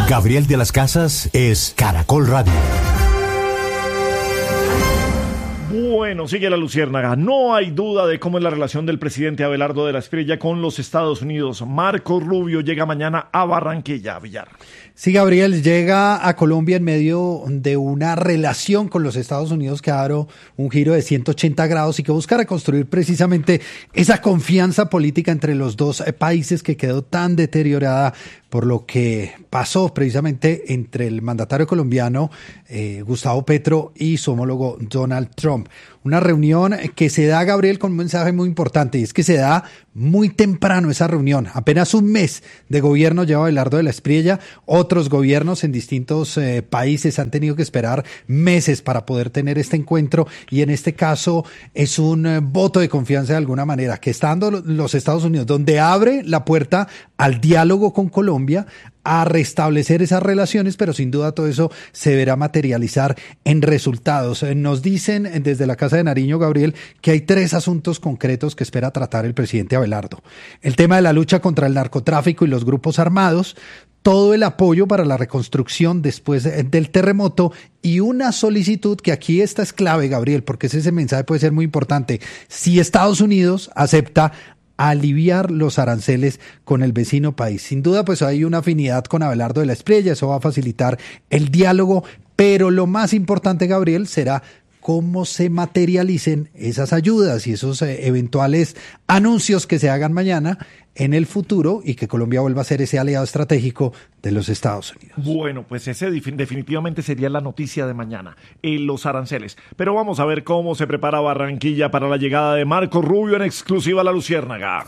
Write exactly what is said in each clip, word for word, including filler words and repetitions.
Gabriel de las Casas es Caracol Radio. Bueno, sigue la luciérnaga. No hay duda de cómo es la relación del presidente Abelardo de la Espriella con los Estados Unidos. Marco Rubio llega mañana a Barranquilla, Villar. Sí, Gabriel, llega a Colombia en medio de una relación con los Estados Unidos que ha dado un giro de ciento ochenta grados y que busca reconstruir precisamente esa confianza política entre los dos países que quedó tan deteriorada por lo que pasó precisamente entre el mandatario colombiano eh, Gustavo Petro y su homólogo Donald Trump. Una reunión que se da, Gabriel, con un mensaje muy importante, y es que se da muy temprano esa reunión. Apenas un mes de gobierno lleva Abelardo de la Espriella. Otros gobiernos en distintos eh, países han tenido que esperar meses para poder tener este encuentro, y en este caso es un eh, voto de confianza de alguna manera que está dando los Estados Unidos, donde abre la puerta al diálogo con Colombia, a restablecer esas relaciones, pero sin duda todo eso se verá materializar en resultados. Nos dicen desde la Casa de Nariño, Gabriel, que hay tres asuntos concretos que espera tratar el presidente Abelardo. El tema de la lucha contra el narcotráfico y los grupos armados, todo el apoyo para la reconstrucción después del terremoto y una solicitud que aquí esta es clave, Gabriel, porque ese mensaje puede ser muy importante. Si Estados Unidos acepta aliviar los aranceles con el vecino país. Sin duda, pues hay una afinidad con Abelardo de la Espriella, eso va a facilitar el diálogo, pero lo más importante, Gabriel, será cómo se materialicen esas ayudas y esos eh, eventuales anuncios que se hagan mañana en el futuro y que Colombia vuelva a ser ese aliado estratégico de los Estados Unidos. Bueno, pues ese definitivamente sería la noticia de mañana, eh, los aranceles. Pero vamos a ver cómo se prepara Barranquilla para la llegada de Marco Rubio en exclusiva a la luciérnaga.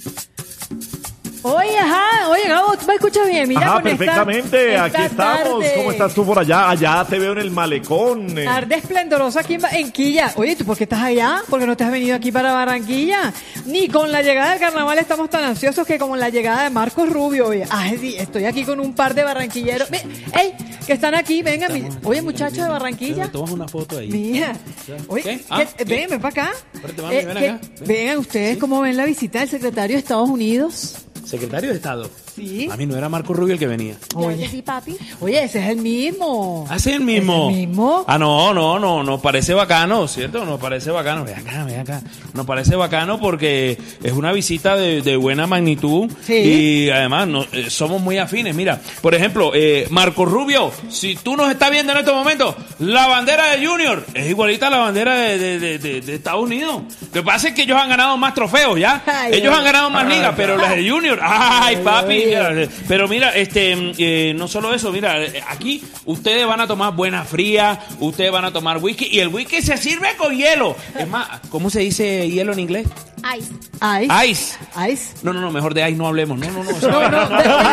Oye, ajá, oye, Gabo, ¿tú me escuchas bien? Mira, ajá, con perfectamente, esta, aquí esta estamos. tarde. ¿Cómo estás tú por allá? Allá te veo en el malecón. Eh. Tarde esplendorosa aquí en, en Quilla. Oye, ¿tú por qué estás allá? ¿Por qué no te has venido aquí para Barranquilla? Ni con la llegada del carnaval estamos tan ansiosos que como la llegada de Marcos Rubio. Oye, ay, sí, estoy aquí con un par de barranquilleros. ¡Ey! Que están aquí, vengan. Estamos, oye, muchachos de Barranquilla. Tomas una foto ahí. Mira. Oye, ¿qué? Ah, ¿qué? Ven, ven para acá. Espérate, mami, eh, ven acá. Ven. Vengan ustedes, ¿sí? ¿Cómo ven la visita del secretario de Estados Unidos? ¿Secretario de Estado? Sí. A mí no era Marco Rubio el que venía. Oye, sí, papi. Oye, ese es el mismo. ¿Ah, ese es el mismo? ¿Es el mismo? Ah, no, no, no, nos parece bacano, ¿cierto? Nos parece bacano. Ven acá, ven acá. Nos parece bacano porque es una visita de, de buena magnitud. Sí. Y además no, eh, somos muy afines. Mira, por ejemplo, eh, Marco Rubio, si tú nos estás viendo en estos momentos, la bandera de Junior es igualita a la bandera de, de, de, de, de Estados Unidos. Lo que pasa es que ellos han ganado más trofeos, ¿ya? Ay, ellos ay, han ganado más ligas, pero las de Junior, ¡ay, ay papi! Mira, pero mira, este, eh, no solo eso, mira, aquí ustedes van a tomar buena fría, ustedes van a tomar whisky, y el whisky se sirve con hielo. Es más, ¿cómo se dice hielo en inglés? Ice. Ice. Ice. Ice. No, no, no, mejor de ice no hablemos. No, no, no. No, no,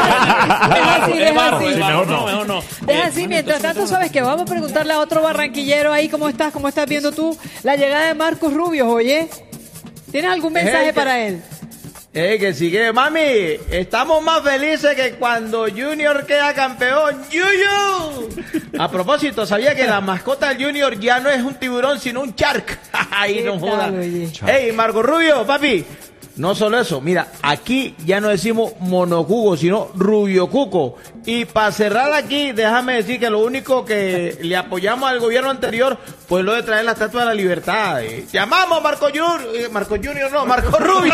deja así, deja así. Mejor no, mejor no. Deja así, mientras tanto, sabes que vamos a preguntarle a otro barranquillero ahí, ¿cómo estás? ¿Cómo estás viendo tú la llegada de Marcos Rubio, oye? ¿Tienes algún mensaje para él? Eh, que sigue, mami, estamos más felices que cuando Junior queda campeón. ¡Yuyu! A propósito, sabía que la mascota del Junior ya no es un tiburón, sino un shark. Ay, no joda. Ey, Marco Rubio, papi. No solo eso, mira, aquí ya no decimos monocuco, sino Rubio Cuco. Y para cerrar aquí, déjame decir que lo único que le apoyamos al gobierno anterior fue lo de traer la Estatua de la Libertad. Eh. Llamamos Marco Junior, eh, Marco Junior no, Marco Rubio.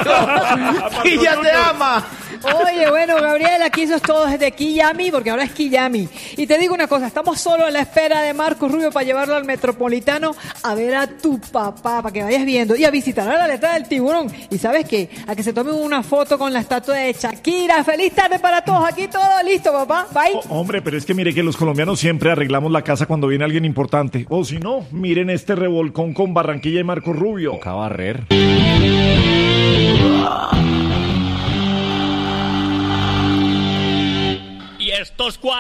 Y ya te ama. Oye, bueno, Gabriel, aquí eso es todo desde Quillami, porque ahora es Quillami. Y te digo una cosa, estamos solo a la espera de Marcos Rubio para llevarlo al Metropolitano a ver a tu papá, para que vayas viendo, y a visitar a la letra del tiburón. Y ¿sabes qué? A que se tome una foto con la estatua de Shakira. Feliz tarde para todos, aquí todo listo, papá. Bye. Oh, hombre, pero es que mire que los colombianos siempre arreglamos la casa cuando viene alguien importante. O si no, miren este revolcón con Barranquilla y Marcos Rubio. Toca barrer. Y estos cuatro